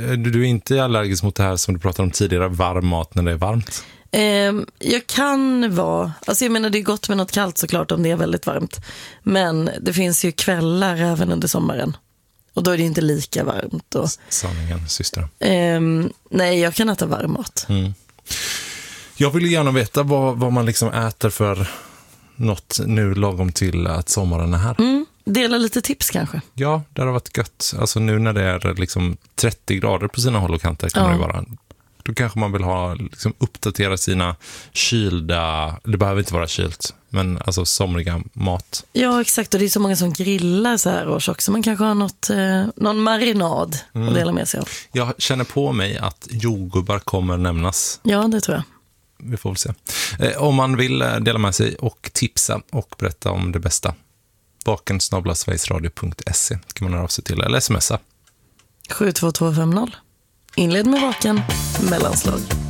du är inte allergisk mot det här som du pratade om tidigare, varm mat när det är varmt? Jag kan vara, alltså jag menar det är gott med något kallt såklart om det är väldigt varmt. Men det finns ju kvällar även under sommaren. Och då är det inte lika varmt. Och, sanningen, syster. Nej, jag kan äta varm mat. Jag vill gärna veta vad man liksom äter för något nu lagom till att sommaren är här. Dela lite tips kanske. Ja, det har varit gött. Alltså nu när det är liksom 30 grader på sina håll och kanter kan det vara. Då kanske man vill ha liksom uppdatera sina kylda, det behöver inte vara kylt, men alltså somriga mat. Ja, exakt. Och det är så många som grillar så här års också. Man kanske har någon marinad att dela med sig av. Jag känner på mig att jordgubbar kommer nämnas. Ja, det tror jag. Vi får väl se. Om man vill dela med sig och tipsa och berätta om det bästa, vaken@sverigesradio.se kan man höra av sig till eller smsa. 72250. Inled med vaken, mellanslag.